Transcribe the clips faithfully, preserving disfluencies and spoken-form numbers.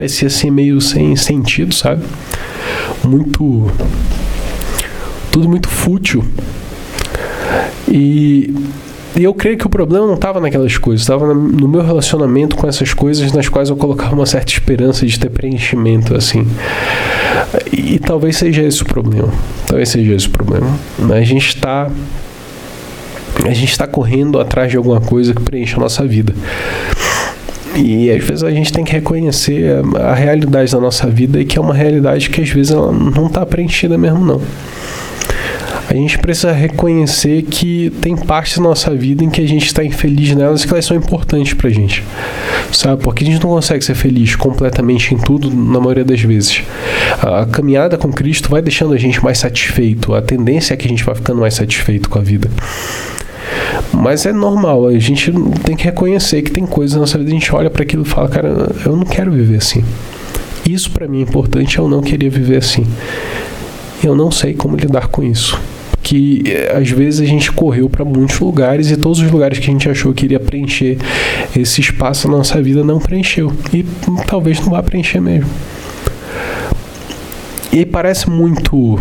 parecia assim meio sem sentido, sabe? Muito... Tudo muito fútil. E, e eu creio que o problema não estava naquelas coisas, estava no meu relacionamento com essas coisas nas quais eu colocava uma certa esperança de ter preenchimento, assim. E, e talvez seja esse o problema. Talvez seja esse o problema. A gente está... A gente está correndo atrás de alguma coisa que preencha a nossa vida. E às vezes a gente tem que reconhecer a, a realidade da nossa vida, e que é uma realidade que às vezes ela não está preenchida mesmo, não. A gente precisa reconhecer que tem partes da nossa vida em que a gente está infeliz nelas e que elas são importantes pra gente, sabe? Porque a gente não consegue ser feliz completamente em tudo na maioria das vezes. A, a caminhada com Cristo vai deixando a gente mais satisfeito. A tendência é que a gente vai ficando mais satisfeito com a vida. Mas é normal, a gente tem que reconhecer que tem coisas na nossa vida, a gente olha para aquilo e fala, cara, eu não quero viver assim. Isso para mim é importante, eu não queria viver assim. Eu não sei como lidar com isso. Que às vezes a gente correu para muitos lugares e todos os lugares que a gente achou que iria preencher esse espaço na nossa vida não preencheu. E talvez não vá preencher mesmo. E parece muito...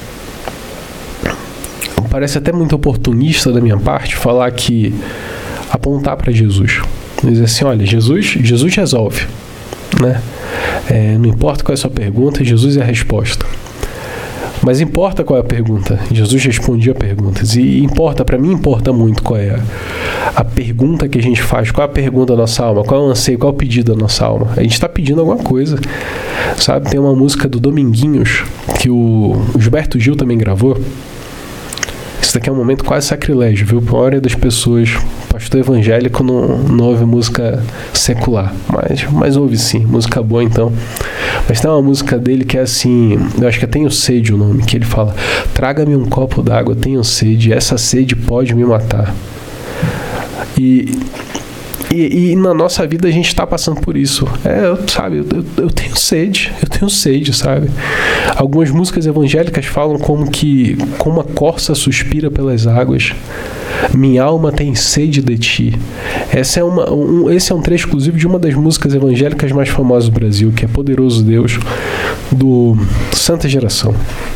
Parece até muito oportunista da minha parte falar que apontar para Jesus, dizer assim, olha, Jesus, Jesus resolve, né? É, não importa qual é a sua pergunta, Jesus é a resposta. Mas importa qual é a pergunta. Jesus respondia perguntas. E importa, para mim importa muito qual é a, a pergunta que a gente faz, qual é a pergunta da nossa alma, qual é o anseio, qual é o pedido da nossa alma. A gente está pedindo alguma coisa, sabe? Tem uma música do Dominguinhos que o Gilberto Gil também gravou. Isso daqui é um momento quase sacrilégio, viu? Para a maioria das pessoas, pastor evangélico não, não ouve música secular, mas, mas ouve sim, música boa então. Mas tem uma música dele que é assim, eu acho que é Tenho Sede o nome, que ele fala, traga-me um copo d'água, tenho sede, essa sede pode me matar. E... E, e na nossa vida a gente está passando por isso. É, eu, sabe, eu, eu tenho sede, eu tenho sede, sabe? Algumas músicas evangélicas falam como que, como a corça suspira pelas águas, minha alma tem sede de ti. Essa é uma, um, esse é um trecho exclusivo de uma das músicas evangélicas mais famosas do Brasil, que é Poderoso Deus, do Santa Geração.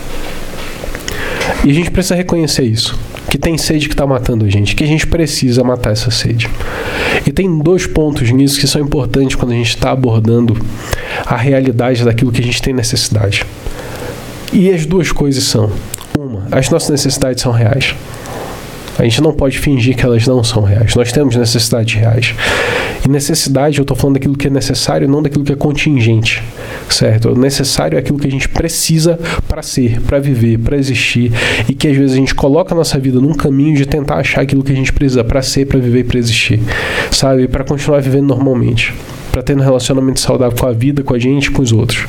E a gente precisa reconhecer isso, que tem sede que está matando a gente, que a gente precisa matar essa sede. E tem dois pontos nisso que são importantes quando a gente está abordando a realidade daquilo que a gente tem necessidade. E as duas coisas são, uma, as nossas necessidades são reais. A gente não pode fingir que elas não são reais. Nós temos necessidades reais. E necessidade, eu estou falando daquilo que é necessário, não daquilo que é contingente, certo? O necessário é aquilo que a gente precisa para ser, para viver, para existir, e que às vezes a gente coloca a nossa vida num caminho de tentar achar aquilo que a gente precisa para ser, para viver e para existir, sabe? Para continuar vivendo normalmente, para ter um relacionamento saudável com a vida, com a gente, com os outros.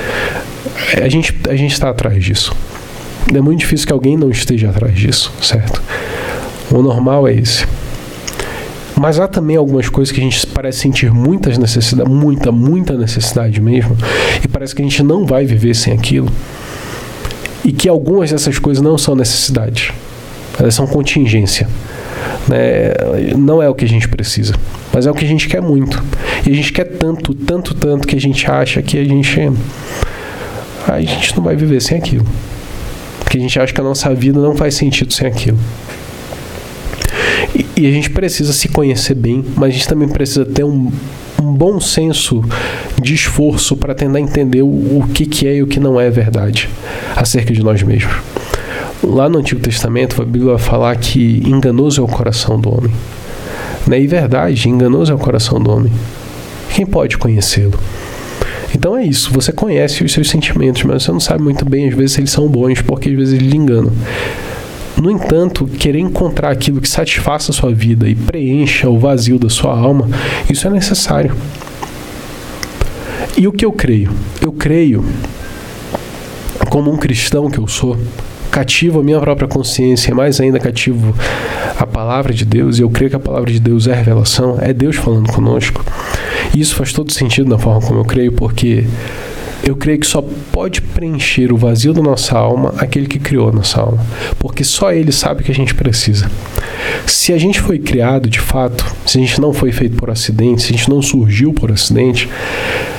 A gente a gente está atrás disso. É muito difícil que alguém não esteja atrás disso, certo? O normal é esse. Mas há também algumas coisas que a gente parece sentir muitas necessidades, muita, muita necessidade mesmo, e parece que a gente não vai viver sem aquilo. E que algumas dessas coisas não são necessidades, elas são contingência. Né? Não é o que a gente precisa, mas é o que a gente quer muito. E a gente quer tanto, tanto, tanto que a gente acha que a gente, a gente não vai viver sem aquilo. Porque a gente acha que a nossa vida não faz sentido sem aquilo. E, e a gente precisa se conhecer bem, mas a gente também precisa ter um, um bom senso de esforço para tentar entender o, o que, que é e o que não é verdade acerca de nós mesmos. Lá no Antigo Testamento, a Bíblia vai falar que enganoso é o coração do homem. Né? E verdade, enganoso é o coração do homem. Quem pode conhecê-lo? Então é isso, você conhece os seus sentimentos, mas você não sabe muito bem, às vezes, se eles são bons, porque às vezes eles lhe enganam. No entanto, querer encontrar aquilo que satisfaça a sua vida e preencha o vazio da sua alma, isso é necessário. E o que eu creio? Eu creio, como um cristão que eu sou, cativo a minha própria consciência, mais ainda cativo a palavra de Deus, e eu creio que a palavra de Deus é revelação, é Deus falando conosco. E isso faz todo sentido na forma como eu creio, porque eu creio que só pode preencher o vazio da nossa alma aquele que criou a nossa alma, porque só Ele sabe o que a gente precisa. Se a gente foi criado de fato, se a gente não foi feito por acidente, se a gente não surgiu por acidente,